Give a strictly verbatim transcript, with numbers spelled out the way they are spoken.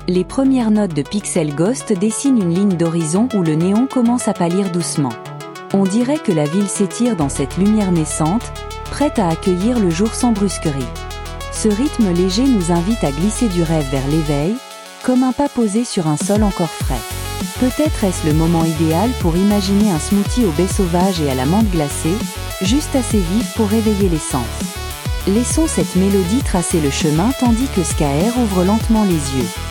Les premières notes de Pixel Ghost dessinent une ligne d'horizon où le néon commence à pâlir doucement. On dirait que la ville s'étire dans cette lumière naissante, prête à accueillir le jour sans brusquerie. Ce rythme léger nous invite à glisser du rêve vers l'éveil, comme un pas posé sur un sol encore frais. Peut-être est-ce le moment idéal pour imaginer un smoothie au baies sauvages et à la menthe glacée, juste assez vif pour réveiller les sens. Laissons cette mélodie tracer le chemin tandis que Skaer ouvre lentement les yeux.